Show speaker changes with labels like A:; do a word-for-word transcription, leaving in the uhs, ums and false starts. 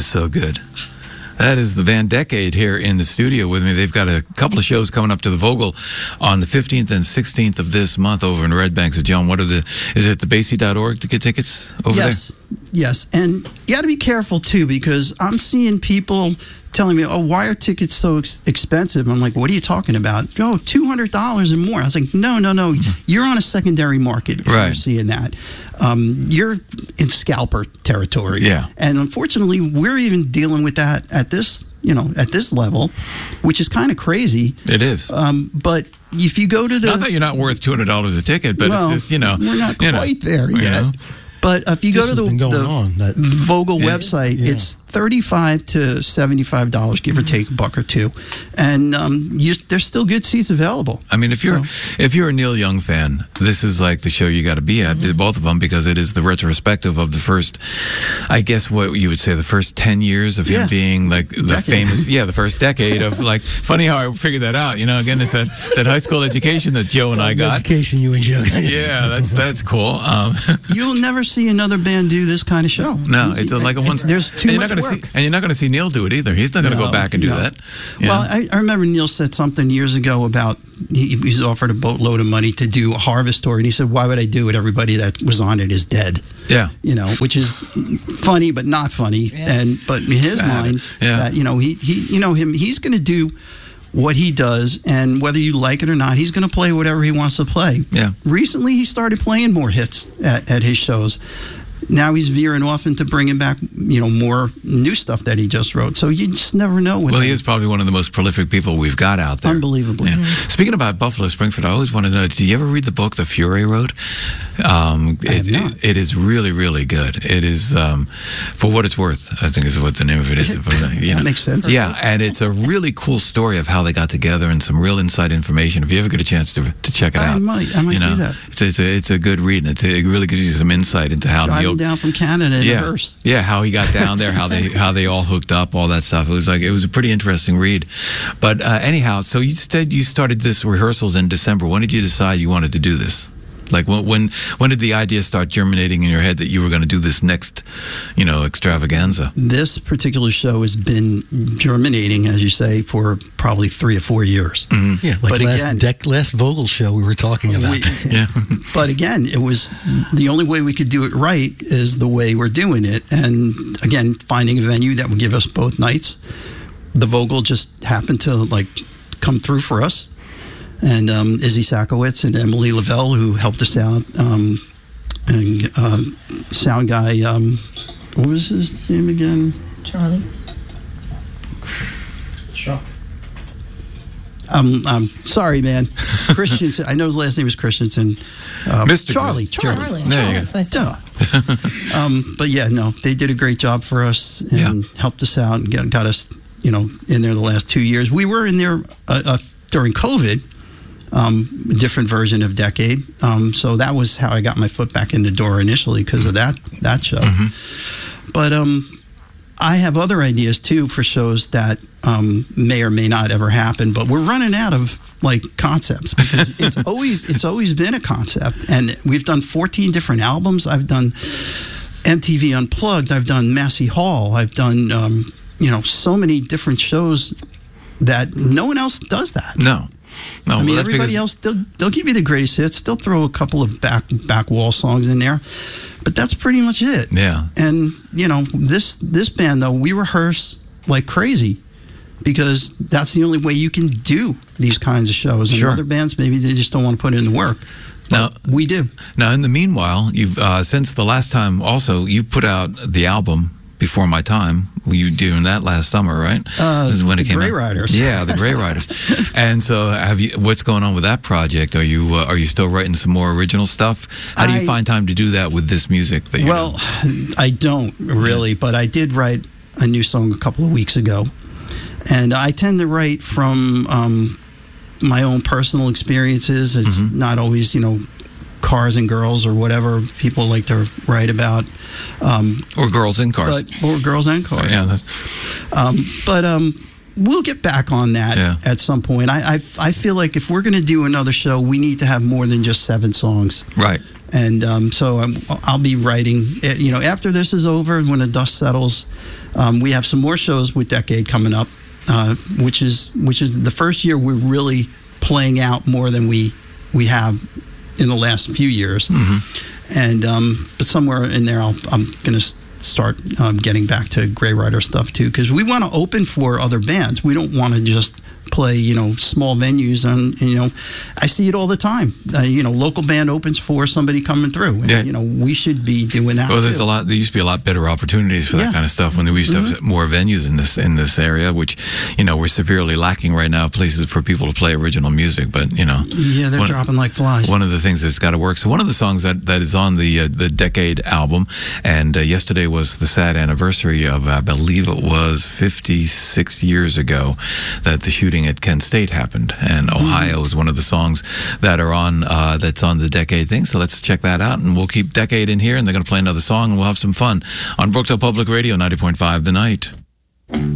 A: is so good. That is the Van Decade here in the studio with me. They've got a couple of shows coming up to the Vogel on the fifteenth and sixteenth of this month over in Red Bank. So, John, what are the, is it the Basie dot org to get tickets over
B: yes,
A: there?
B: Yes. And you got to be careful, too, because I'm seeing people telling me, oh, why are tickets so ex- expensive? I'm like, what are you talking about? Oh, two hundred dollars and more. I was like, no, no, no. You're on a secondary market if
A: Right.
B: you're seeing that. Um, you're in scalper territory.
A: Yeah.
B: And unfortunately, we're even dealing with that at this, you know, at this level, which is kind of crazy.
A: It is.
B: Um, but if you go to the...
A: Not that you're not worth two hundred dollars a ticket, but
B: well,
A: it's just, you know.
B: We're not
A: you
B: quite
A: know,
B: there
A: you
B: yet.
A: know.
B: But if you
C: This
B: go to
C: has
B: the,
C: been going
B: the
C: on, that-
B: Vogel
A: Yeah.
B: website,
C: Yeah.
B: it's thirty-five to seventy-five dollars, give or take a buck or two, and um, you, there's still good seats available.
A: I mean, if you're
B: So-
A: if you're a Neil Young fan, this is like the show you got to be at,
B: Mm-hmm.
A: both of them, because it is the retrospective of the first, I guess what you would say, the first ten years of him
B: Yeah.
A: being like the
B: Decade.
A: famous, yeah, the first decade of like. Funny how I figured that out. You know, again, it's that, that high school education that Joe and I got.
C: Education, you and Joe.
A: Yeah, that's that's cool. Um,
B: You'll never see another band do this kind of show.
A: no, it's a, like a one.
B: There's too
A: and you're
B: much
A: not gonna
B: work.
A: see, and you're not going to see Neil do it either. He's not going to
B: No,
A: go back and do
B: no.
A: that. you
B: Well,
A: know?
B: I, I remember Neil said something years ago about he, he was offered a boatload of money to do a Harvest tour, and he said, "Why would I do it? Everybody that was on it is dead."
A: yeah.
B: You know, which is funny but not funny. And but in his
A: Sad.
B: mind,
A: Yeah.
B: that, you know, he he you know him he's going to do what he does, and whether you like it or not, he's going to play whatever he wants to play.
A: Yeah.
B: Recently, he started playing more hits at, at his shows. Now he's veering off into bringing back, you know, more new stuff that he just wrote. So you just never know. With
A: Well,
B: him.
A: he is probably one of the most prolific people we've got out there.
B: Unbelievably.
A: Yeah. Speaking about Buffalo Springfield, I always wanted to know, did you ever read the book The Fury Road? Um,
B: I have
A: it,
B: not.
A: it, it is really, really good. It is, um, for what it's worth, I think is what the name of it is. You
B: That
A: know.
B: makes sense.
A: Yeah, and it's a really cool story of how they got together and some real inside information. If you ever get a chance to to check it
B: I
A: out.
B: might- I might
A: you know,
B: do that.
A: It's, it's, a, it's a good read, and it's, it really gives you some insight into how
B: Driving
A: Neil...
B: down from Canada in
A: yeah,
B: a hearse.
A: yeah, how he got down there, how they how they all hooked up, all that stuff. It was like it was a pretty interesting read. But uh, anyhow, so you said you started this rehearsals in December. When did you decide you wanted to do this? Like when when when did the idea start germinating in your head that you were going to do this next, you know, extravaganza?
B: This particular show has been germinating, as you say, for probably three or four years.
A: Mm-hmm.
C: Yeah, like
B: But
C: last
B: again-
C: dec- last Vogel show we were talking about.
B: We-
A: Yeah,
B: But again, it was the only way we could do it right is the way we're doing it. And again, finding a venue that would give us both nights. The Vogel just happened to like come through for us. And um, Izzy Sakowitz and Emily Lavelle, who helped us out, um, and uh, sound guy, um, what was his name again?
D: Charlie.
C: Chuck.
B: Um, I'm sorry, man. Christensen. I know his last name is Christensen. Uh,
A: Mister
B: Charlie.
A: Chris-
B: Charlie.
D: Charlie.
A: There you
D: That's what I said.
B: Duh. um, but yeah, no, they did a great job for us and helped us out and got, got us, you know, in there the last two years. We were in there uh, uh, during COVID, um, a different version of Decade. Um, so that was how I got my foot back in the door initially because of that that show.
A: Mm-hmm.
B: But um, I have other ideas too for shows that um, may or may not ever happen. But we're running out of like concepts. Because it's always it's always been a concept, and we've done fourteen different albums. I've done M T V Unplugged. I've done Massey Hall. I've done um, you know so many different shows that no one else does that.
A: no, no.
B: I
A: well,
B: mean,
A: that's
B: everybody
A: because-
B: else they'll they'll give you the greatest hits. They'll throw a couple of back back wall songs in there, but that's pretty much it.
A: Yeah.
B: And you know this this band though, we rehearse like crazy because that's the only way you can do these kinds of shows.
A: Sure.
B: And other bands maybe they just don't want to put in the work.
A: Now-
B: But we do.
A: Now, in the meanwhile, you've uh, since the last time, also you put out the album Before My Time. Were you doing that last summer, right?
B: Uh,
A: This is when it
B: the
A: came
B: Grey
A: out.
B: Riders.
A: Yeah, the Grey Riders. And so, have you? What's going on with that project? Are you uh, are you still writing some more original stuff? How do you
B: I-
A: find time to do that with this music? That you're
B: Well, I don't really, but I did write a new song a couple of weeks ago, and I tend to write from um, my own personal experiences. It's
A: Mhm.
B: not always, you know, cars and girls or whatever people like to write about, um,
A: or girls in cars?
B: but or girls and cars.
A: yeah, that's,
B: Um, but um, we'll get back on that
A: Yeah.
B: at some point. I, I I feel like if we're going to do another show, we need to have more than just seven songs.
A: Right.
B: And um, so I'm, I'll be writing, eh, you know, after this is over, when the dust settles, um, we have some more shows with Decade coming up, uh, which is which is the first year we're really playing out more than we we have in the last few years.
A: Mm-hmm.
B: And um, but somewhere in there, I'll, I'm going to start um, getting back to Grey Rider stuff too, because we want to open for other bands. We don't want to just play, you know, small venues, and you know, I see it all the time. Uh, you know, local band opens for somebody coming through. And,
A: Yeah.
B: you know, we should be doing that.
A: Well, there's
B: too.
A: a lot. There used to be a lot better opportunities for that
B: Yeah.
A: kind of stuff when we used to have
B: Mm-hmm.
A: more venues in this in this area, which, you know, we're severely lacking right now. Places for people to play original music, but you know,
B: Yeah, they're
A: one,
B: dropping like flies.
A: one of the things that's got to work. So one of the songs that, that is on the uh, the Decade album, and uh, yesterday was the sad anniversary of, I believe it was fifty-six years ago that the shooting at Kent State happened, and Ohio
B: Mm-hmm.
A: is one of the songs that are on uh, that's on the Decade thing. So let's check that out, and we'll keep Decade in here, and they're going to play another song, and we'll have some fun on Brookdale Public Radio, ninety point five The Night.